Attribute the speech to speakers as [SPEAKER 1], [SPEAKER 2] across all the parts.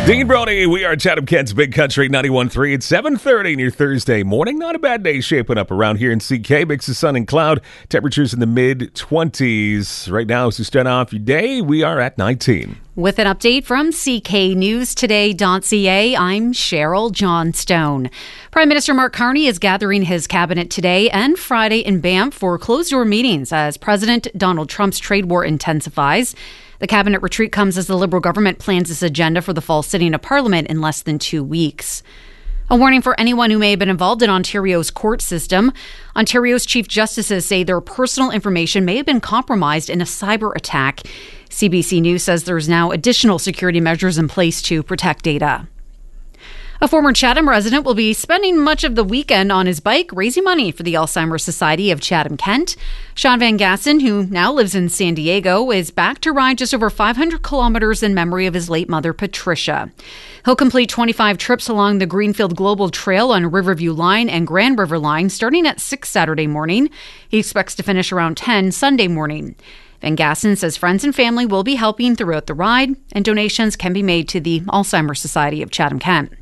[SPEAKER 1] Dean Brody, we are Chatham Kent's Big Country 91.3 at 7:30 in your Thursday morning. Not a bad day shaping up around here in CK. Mix of sun and cloud. Temperatures in the mid-20s. Right now, as you start off your day, we are at 19.
[SPEAKER 2] With an update from CKNewsToday.ca, I'm Cheryl Johnstone. Prime Minister Mark Carney is gathering his cabinet today and Friday in Banff for closed-door meetings as President Donald Trump's trade war intensifies. The cabinet retreat comes as the Liberal government plans its agenda for the fall sitting of Parliament in less than 2 weeks. A warning for anyone who may have been involved in Ontario's court system. Ontario's chief justices say their personal information may have been compromised in a cyber attack. CBC News says there's now additional security measures in place to protect data. A former Chatham resident will be spending much of the weekend on his bike raising money for the Alzheimer's Society of Chatham Kent. Sean Van Gassen, who now lives in San Diego, is back to ride just over 500 kilometers in memory of his late mother, Patricia. He'll complete 25 trips along the Greenfield Global Trail on Riverview Line and Grand River Line starting at 6 Saturday morning. He expects to finish around 10 Sunday morning. Van Gassen says friends and family will be helping throughout the ride, and donations can be made to the Alzheimer's Society of Chatham Kent.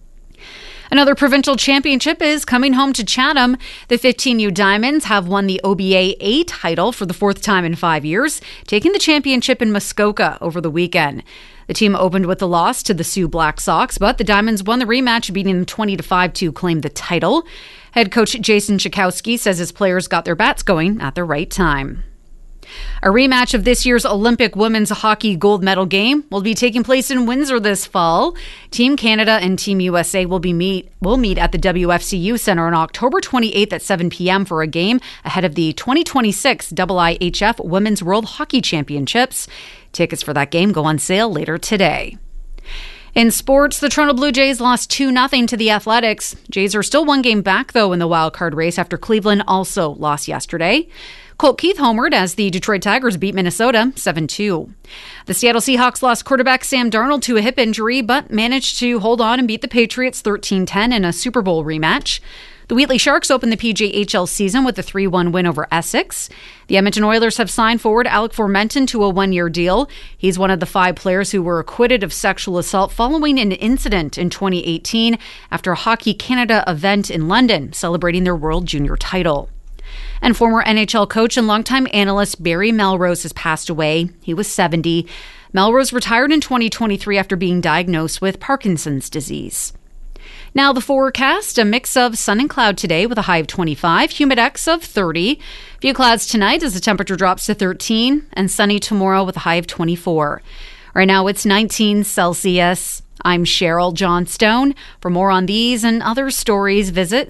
[SPEAKER 2] Another provincial championship is coming home to Chatham. The 15U Diamonds have won the OBA A title for the fourth time in 5 years, taking the championship in Muskoka over the weekend. The team opened with a loss to the Sioux Black Sox, but the Diamonds won the rematch, beating them 20-5 to claim the title. Head coach Jason Chakowski says his players got their bats going at the right time. A rematch of this year's Olympic women's hockey gold medal game will be taking place in Windsor this fall. Team Canada and Team USA will meet at the WFCU Center on October 28th at 7 p.m. for a game ahead of the 2026 IIHF Women's World Hockey Championships. Tickets for that game go on sale later today. In sports, the Toronto Blue Jays lost 2-0 to the Athletics. Jays are still one game back, though, in the wildcard race after Cleveland also lost yesterday. Colt Keith homered as the Detroit Tigers beat Minnesota 7-2. The Seattle Seahawks lost quarterback Sam Darnold to a hip injury, but managed to hold on and beat the Patriots 13-10 in a Super Bowl rematch. The Wheatley Sharks opened the PJHL season with a 3-1 win over Essex. The Edmonton Oilers have signed forward Alec Formenton to a one-year deal. He's one of the 5 players who were acquitted of sexual assault following an incident in 2018 after a Hockey Canada event in London celebrating their World Junior title. And former NHL coach and longtime analyst Barry Melrose has passed away. He was 70. Melrose retired in 2023 after being diagnosed with Parkinson's disease. Now the forecast, a mix of sun and cloud today with a high of 25, humidex of 30. Few clouds tonight as the temperature drops to 13, and sunny tomorrow with a high of 24. Right now it's 19 Celsius. I'm Cheryl Johnstone. For more on these and other stories, visit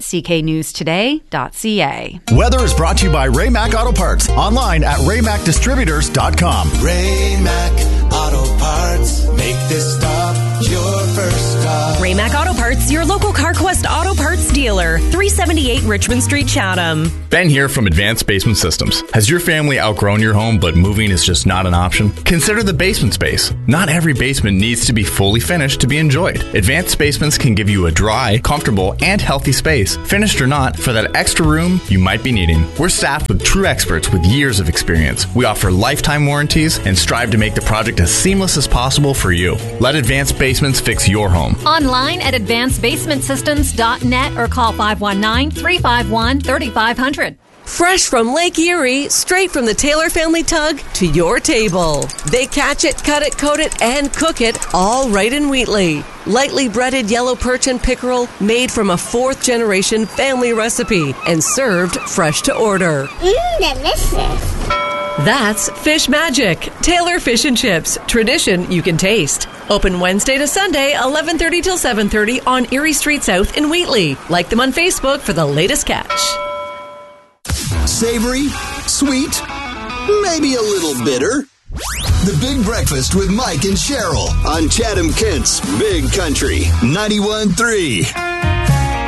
[SPEAKER 2] cknewstoday.ca.
[SPEAKER 3] Weather is brought to you by Ray-Mac Auto Parts. Online at raymacdistributors.com.
[SPEAKER 4] Ray-Mac Auto Parts. Make this stop your first stop.
[SPEAKER 5] Ray-Mac Auto Parts, your local CarQuest Auto Parts dealer. 378 Richmond Street, Chatham.
[SPEAKER 6] Ben here from Advanced Basement Systems. Has your family outgrown your home, but moving is just not an option? Consider the basement space. Not every basement needs to be fully finished to be enjoyed. Advanced Basements can give you a dry, comfortable, and healthy space, finished or not, for that extra room you might be needing. We're staffed with true experts with years of experience. We offer lifetime warranties and strive to make the project as seamless as possible for you. Let Advanced Basements fix your home.
[SPEAKER 7] Online at advancedbasementsystems.net or call 519-351-3500.
[SPEAKER 8] Fresh from Lake Erie, straight from the Taylor family tug to your table. They catch it, cut it, coat it, and cook it all right in Wheatley. Lightly breaded yellow perch and pickerel made from a 4th-generation family recipe and served fresh to order.
[SPEAKER 9] Delicious.
[SPEAKER 8] That's Fish Magic. Taylor Fish and Chips. Tradition you can taste. Open Wednesday to Sunday, 11:30 till 7:30 on Erie Street South in Wheatley. Like them on Facebook for the latest catch.
[SPEAKER 4] Savory, sweet, maybe a little bitter. The Big Breakfast with Mike and Cheryl on Chatham Kent's Big Country 91.3.